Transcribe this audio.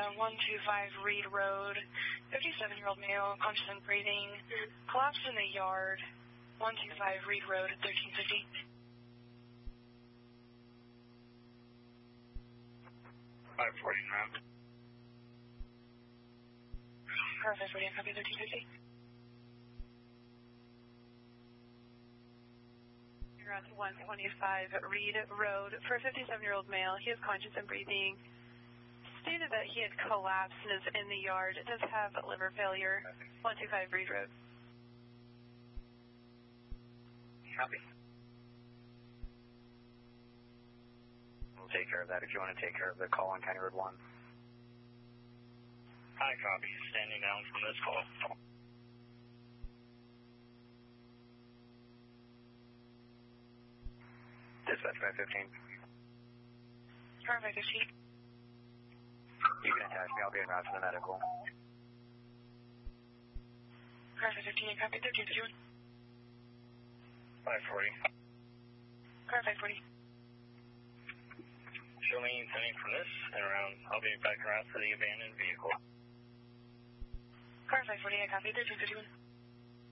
125 Reed Road, 57-year-old male, conscious and breathing, collapsed in the yard, 125 Reed Road, 1350. 540 round. Perfect, ready, copy 1350. You're on 125 Reed Road for a 57-year-old male. He is conscious and breathing. Stated that he had collapsed and is in the yard. Does have liver failure. 125 Reed Road. Copy. We'll take care of that if you want to take care of the call on County Road 1. Hi, copy. Standing down from this call. Dispatch 515. Perfect, 15. You can attach me. I'll be en route to the medical. Perfect, 15. Copy 1351. 540. Perfect, 40. Show me sending from this and around. I'll be back around for the abandoned vehicle. Perfect, 40. Copy 1351.